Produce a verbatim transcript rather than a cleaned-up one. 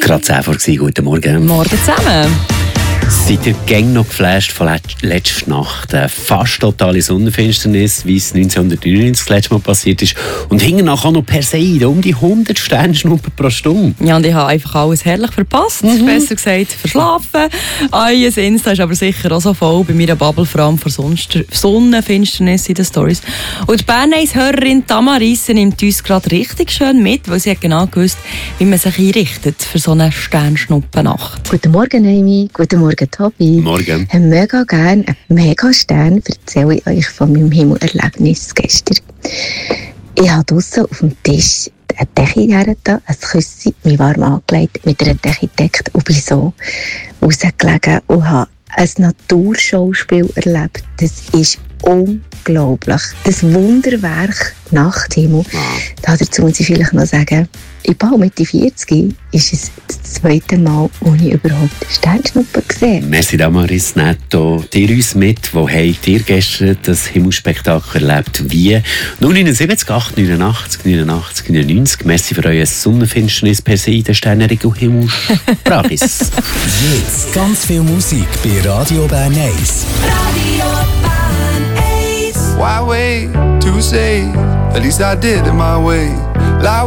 Gerade zehn vor gewesen. Guten Morgen. Morgen zusammen. Seid ihr gäng noch geflasht von let- letzter Nacht? Äh, fast totale Sonnenfinsternis, wie es neunzehnhundertneunundneunzig das letzte Mal passiert ist. Und hinten nachher noch Perseide, um die hundert Sternschnuppen pro Stunde. Ja, und ich habe einfach alles herrlich verpasst. Mhm. Besser gesagt, verschlafen. Euer Insta ist aber sicher auch so voll bei meiner Bubble, vor allem von Sonst- Sonnenfinsternis in den Stories. Und die Berneiss-Hörerin Tamarisse nimmt uns gerade richtig schön mit, weil sie hat genau gewusst, wie man sich einrichtet für so eine Sternschnuppennacht. Guten Morgen, Amy. Guten Morgen, Tobi. Morgen. Ich habe mega gerne einen Megastern, erzähle ich euch von meinem Himmelerlebnis gestern. Ich habe draussen auf dem Tisch eine Decke hergetan, ein Küsschen, mich warm angelegt, mit einer Decke gedeckt und bin so rausgelegen und habe ein Naturschauspiel erlebt. Das ist unglaublich. Das Wunderwerk Nachthimmel. Da dazu muss ich vielleicht noch sagen, ich bin Mitte vierzig, ist es das zweite Mal, wo ich überhaupt Sternschnuppen gesehen. Merci Damaris, netto. Dir uns mit, wo habt ihr gestern das Himmelspektakel erlebt? Wie? null neun sieben acht neunundachtzig neunundachtzig neunundneunzig. Merci für euer Sonnenfinsternis per se in der Sternenregel Himmelspraches. Jetzt ganz viel Musik bei Radio Berneiss. Radio Berneiss. Why wait to say? At least I did it my way. Like